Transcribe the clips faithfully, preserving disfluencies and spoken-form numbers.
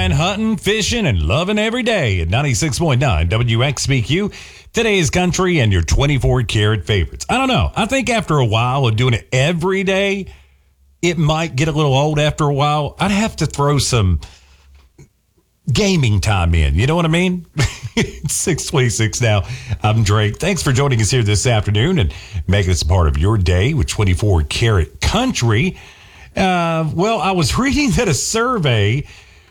flying, hunting, fishing, and loving every day at ninety-six point nine W X B Q. Today's country and your twenty-four karat favorites. I don't know. I think after a while of doing it every day, it might get a little old after a while. I'd have to throw some gaming time in. You know what I mean? It's six twenty-six now. I'm Drake. Thanks for joining us here this afternoon and making this a part of your day with twenty-four karat country. Uh, well, I was reading that a survey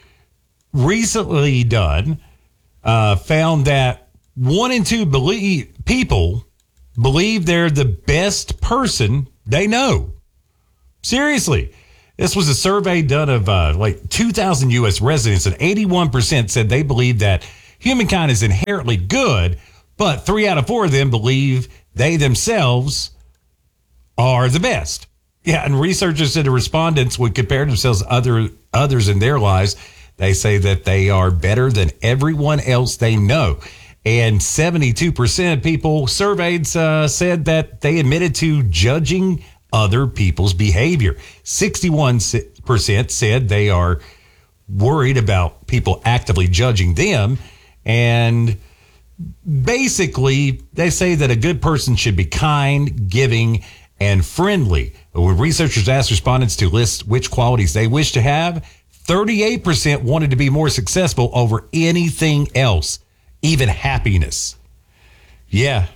recently done uh, found that one in two believe, people believe they're the best person they know. Seriously. This was a survey done of uh, like two thousand U S residents, and eighty-one percent said they believe that humankind is inherently good, but three out of four of them believe they themselves are the best. Yeah, and researchers said the respondents would compare themselves to other, others in their lives. They say that they are better than everyone else they know. And seventy-two percent of people surveyed uh, said that they admitted to judging other people's behavior. sixty-one percent said they are worried about people actively judging them. And basically, they say that a good person should be kind, giving, and friendly. But when researchers asked respondents to list which qualities they wish to have, thirty-eight percent wanted to be more successful over anything else, even happiness. Yeah.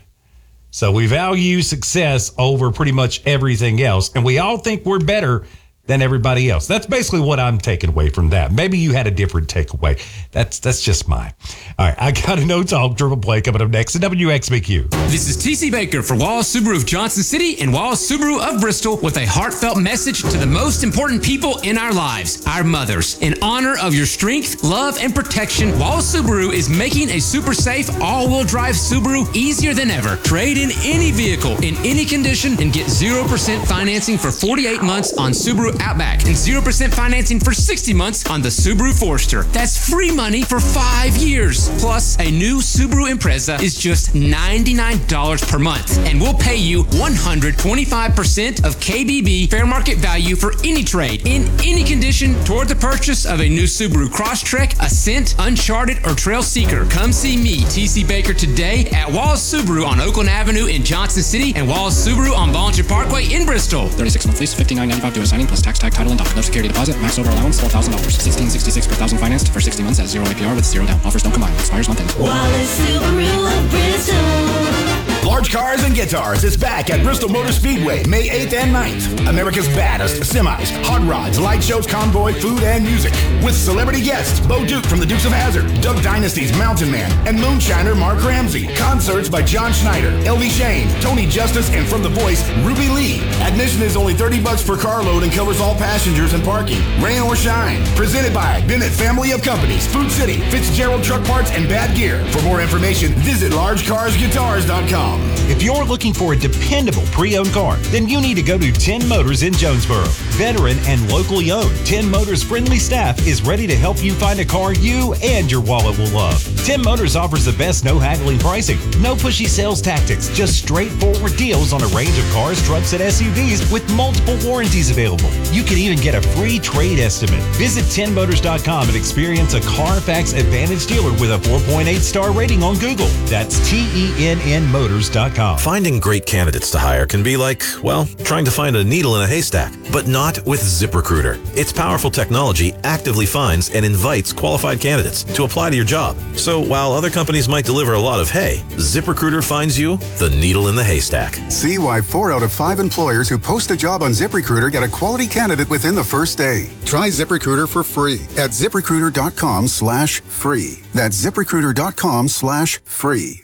So we value success over pretty much everything else, and we all think we're better than everybody else. That's basically what I'm taking away from that. Maybe you had a different takeaway. That's that's just mine. All right, I got a No Talk Triple Play coming up next at W X B Q. This is T C Baker for Wallace Subaru of Johnson City and Wallace Subaru of Bristol with a heartfelt message to the most important people in our lives, our mothers. In honor of your strength, love, and protection, Wallace Subaru is making a super safe all-wheel drive Subaru easier than ever. Trade in any vehicle in any condition and get zero percent financing for forty-eight months on Subaru Outback and zero percent financing for sixty months on the Subaru Forester. That's free money for five years. Plus, a new Subaru Impreza is just ninety-nine dollars per month, and we'll pay you one hundred twenty-five percent of K B B fair market value for any trade in any condition toward the purchase of a new Subaru Crosstrek, Ascent, Uncharted, or Trail Seeker. Come see me, T C Baker, today at Wallace Subaru on Oakland Avenue in Johnson City and Wallace Subaru on Volunteer Parkway in Bristol. thirty-six month lease, fifty-nine ninety-five due at signing plus tax, tag, title, and doc. No security deposit. Max over allowance four thousand dollars. sixteen sixty-six per thousand financed for sixty months at zero A P R with zero down. Offers don't combine. Expires month end. Wallace Subaru of Bristol. Large Cars and Guitars is back at Bristol Motor Speedway May eighth and ninth. America's baddest semis, hot rods, light shows, convoy, food, and music. With celebrity guests Bo Duke from the Dukes of Hazzard, Doug Dynasty's Mountain Man, and moonshiner Mark Ramsey. Concerts by John Schneider, L V Shane, Tony Justice, and from The Voice, Ruby Lee. Admission is only thirty bucks per carload and covers all passengers and parking. Rain or shine. Presented by Bennett Family of Companies, Food City, Fitzgerald Truck Parts, and Bad Gear. For more information, visit large cars guitars dot com. If you're looking for a dependable pre-owned car, then you need to go to ten Motors in Jonesboro. Veteran and locally owned, ten Motors friendly staff is ready to help you find a car you and your wallet will love. ten Motors offers the best no-haggling pricing, no pushy sales tactics, just straightforward deals on a range of cars, trucks, and S U Vs with multiple warranties available. You can even get a free trade estimate. Visit ten motors dot com and experience a Carfax Advantage dealer with a four point eight star rating on Google. That's T E N N motors dot com. Finding great candidates to hire can be like, well, trying to find a needle in a haystack, but not with ZipRecruiter. Its powerful technology actively finds and invites qualified candidates to apply to your job. So while other companies might deliver a lot of hay, ZipRecruiter finds you the needle in the haystack. See why four out of five employers who post a job on ZipRecruiter get a quality candidate within the first day. Try ZipRecruiter for free at ZipRecruiter dot com slash free. That's ZipRecruiter dot com slash free.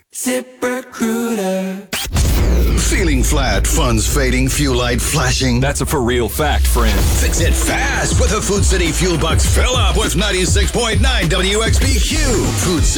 ZipRecruiter. Feeling flat, funds fading, fuel light flashing. That's a for real fact, friend. Fix it fast with a Food City Fuel Box fill up with ninety-six point nine W X B Q. Food